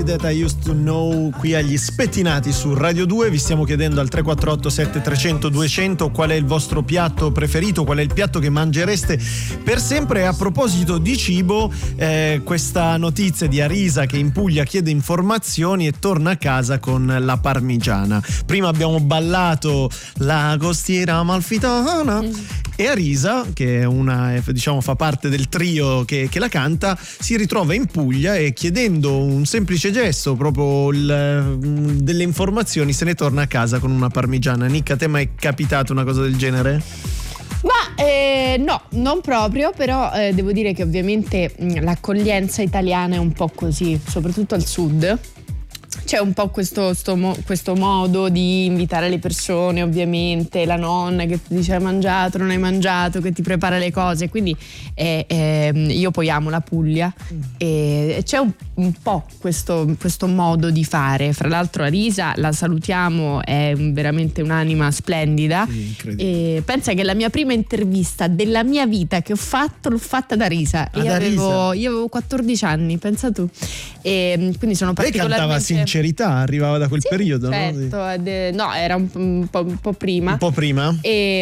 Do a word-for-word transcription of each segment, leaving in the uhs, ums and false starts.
That I used to know qui agli Spettinati su Radio due. Vi stiamo chiedendo al tre quattro otto sette tre zero zero due zero zero qual è il vostro piatto preferito, qual è il piatto che mangereste per sempre. E a proposito di cibo, eh, questa notizia di Arisa che in Puglia chiede informazioni e torna a casa con la parmigiana. Prima abbiamo ballato la costiera amalfitana mm. e Arisa, che è una, diciamo, fa parte del trio che, che la canta, si ritrova in Puglia e chiedendo un semplice gesto, proprio il, delle informazioni, se ne torna a casa con una parmigiana. Nicca, a te mai è capitato una cosa del genere? Ma eh, no, non proprio, però eh, devo dire che ovviamente mh, l'accoglienza italiana è un po' così, soprattutto al sud. C'è un po' questo, sto, questo modo di invitare le persone, ovviamente, la nonna che ti dice hai mangiato, non hai mangiato, che ti prepara le cose, quindi eh, eh, io poi amo la Puglia mm. e c'è un, un po' questo, questo modo di fare. Fra l'altro Arisa, la salutiamo, è veramente un'anima splendida sì, e pensa che la mia prima intervista della mia vita che ho fatto l'ho fatta ad Arisa. Ad io, Arisa. Avevo, io avevo quattordici anni, pensa tu, e quindi sono particolarmente... Lei cantava Sincerità, arrivava da quel sì, periodo, certo, no? De, no, era un, un, po', un po' prima. Un po' prima?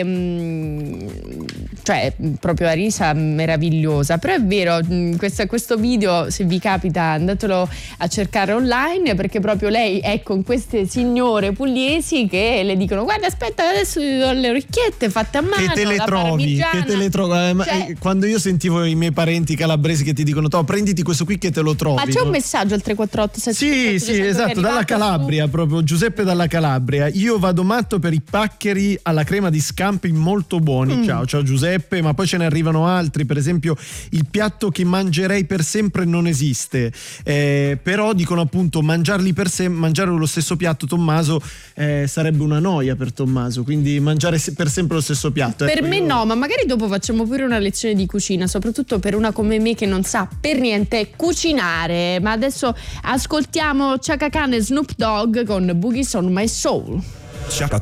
E, cioè, proprio Arisa meravigliosa. Però è vero, questo, questo video, se vi capita, andatelo a cercare online, perché proprio lei è con queste signore pugliesi che le dicono guarda, aspetta, adesso ti do le orecchiette fatte a mano, che te le la trovi, che te le trovi. Eh, cioè, quando io sentivo i miei parenti calabresi che ti dicono to, prenditi questo qui che te lo trovi. ma c'è no? un messaggio al tre quattro otto sette sì, sì, esatto, dalla Calabria, su... proprio Giuseppe dalla Calabria. Io vado matto per i paccheri alla crema di scampi molto buoni. Mm. Ciao, ciao Giuseppe, ma poi ce ne arrivano altri, per esempio il piatto che mangerei per sempre non esiste, eh, però dicono appunto mangiarli per sempre, mangiare lo stesso piatto, Tommaso, eh, sarebbe una noia per Tommaso, quindi mangiare se- per sempre lo stesso piatto. Per ecco, me io... no, ma magari dopo facciamo pure una lezione di cucina, soprattutto per una come me che non sa per niente cucinare. Ma adesso ascoltiamo Chaka Khan e Snoop Dogg con Boogies on My Soul. Chaka